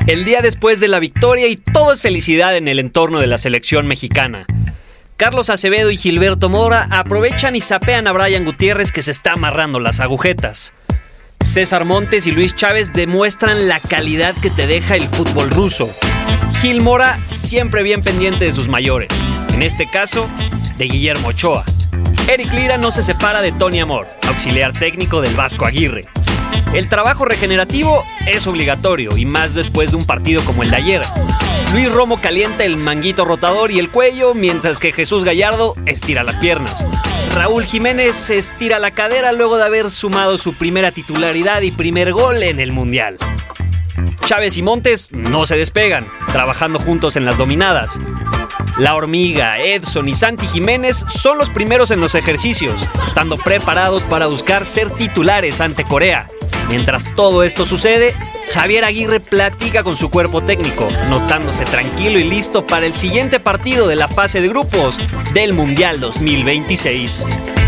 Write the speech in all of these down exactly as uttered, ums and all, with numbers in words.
El día después de la victoria y todo es felicidad en el entorno de la selección mexicana. Carlos Acevedo y Gilberto Mora aprovechan y sapean a Brian Gutiérrez, que se está amarrando las agujetas. César Montes y Luis Chávez demuestran la calidad que te deja el fútbol ruso. Gil Mora siempre bien pendiente de sus mayores, en este caso de Guillermo Ochoa. Eric Lira no se separa de Tony Amor, auxiliar técnico del Vasco Aguirre. El trabajo regenerativo es obligatorio, y más después de un partido como el de ayer. Luis Romo calienta el manguito rotador y el cuello, mientras que Jesús Gallardo estira las piernas. Raúl Jiménez estira la cadera luego de haber sumado su primera titularidad y primer gol en el Mundial. Chávez y Montes no se despegan, trabajando juntos en las dominadas. La Hormiga, Edson y Santi Jiménez son los primeros en los ejercicios, estando preparados para buscar ser titulares ante Corea. Mientras todo esto sucede, Javier Aguirre platica con su cuerpo técnico, notándose tranquilo y listo para el siguiente partido de la fase de grupos del Mundial dos mil veintiséis.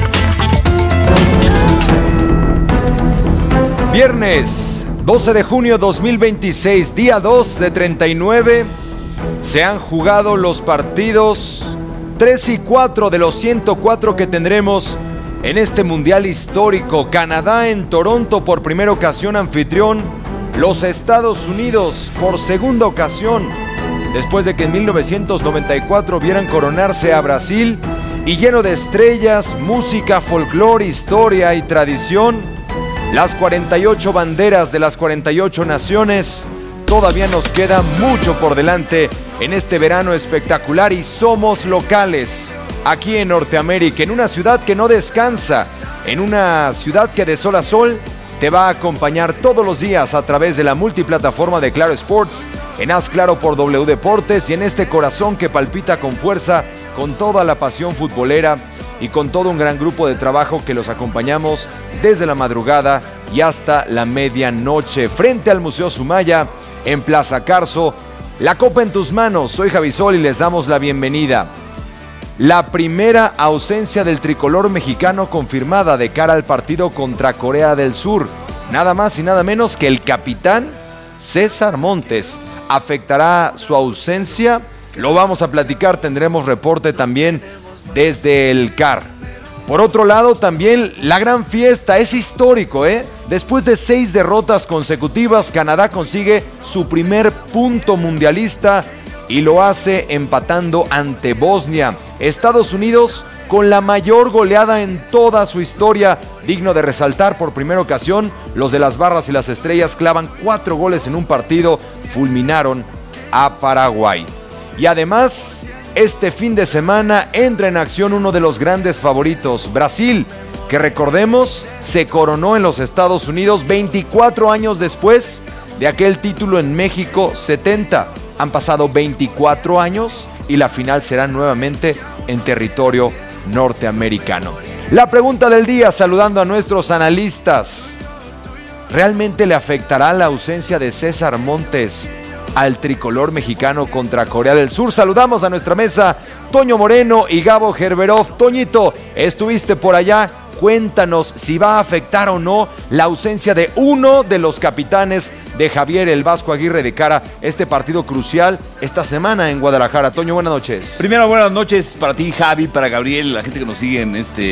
Viernes doce de junio dos mil veintiséis, día dos de treinta y nueve. Se han jugado los partidos tres y cuatro de los ciento cuatro que tendremos en este mundial histórico. Canadá en Toronto por primera ocasión anfitrión. Los Estados Unidos por segunda ocasión, después de que en mil novecientos noventa y cuatro vieran coronarse a Brasil. Y lleno de estrellas, música, folclore, historia y tradición. Las cuarenta y ocho banderas de las cuarenta y ocho naciones. Todavía nos queda mucho por delante en este verano espectacular, y somos locales aquí en Norteamérica, en una ciudad que no descansa, en una ciudad que de sol a sol te va a acompañar todos los días a través de la multiplataforma de Claro Sports, en Haz Claro por W Deportes, y en este corazón que palpita con fuerza, con toda la pasión futbolera y con todo un gran grupo de trabajo que los acompañamos desde la madrugada y hasta la medianoche, frente al Museo Sumaya en Plaza Carso. La copa en tus manos, soy Javi Sol y les damos la bienvenida. La primera ausencia del tricolor mexicano confirmada de cara al partido contra Corea del Sur. Nada más y nada menos que el capitán César Montes. ¿Afectará su ausencia? Lo vamos a platicar, tendremos reporte también desde el C A R. Por otro lado, también la gran fiesta, es histórico, ¿eh? Después de seis derrotas consecutivas, Canadá consigue su primer punto mundialista y lo hace empatando ante Bosnia. Estados Unidos con la mayor goleada en toda su historia, digno de resaltar, por primera ocasión, los de las barras y las estrellas clavan cuatro goles en un partido, fulminaron a Paraguay. Y además, este fin de semana entra en acción uno de los grandes favoritos, Brasil, que recordemos, se coronó en los Estados Unidos veinticuatro años después de aquel título en México setenta. Han pasado veinticuatro años y la final será nuevamente en territorio norteamericano. La pregunta del día, saludando a nuestros analistas. ¿Realmente le afectará la ausencia de César Montes al tricolor mexicano contra Corea del Sur? Saludamos a nuestra mesa, Toño Moreno y Gabo Gerberov. Toñito, estuviste por allá. Cuéntanos si va a afectar o no la ausencia de uno de los capitanes de Javier el Vasco Aguirre de cara a este partido crucial esta semana en Guadalajara. Toño, buenas noches. Primero, buenas noches para ti, Javi, para Gabriel, la gente que nos sigue en este